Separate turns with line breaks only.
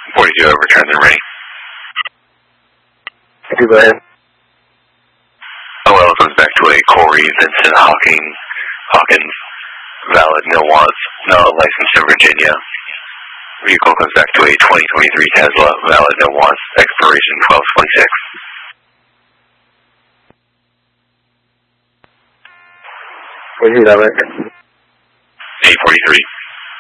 42 over, turn and ready.
Okay, go ahead.
OL comes back to a Corey Vincent Hawkins, valid, no wants, no license to Virginia. Vehicle comes back to a 2023 Tesla, valid, no wants, expiration 12/26.
Where's he at?
843.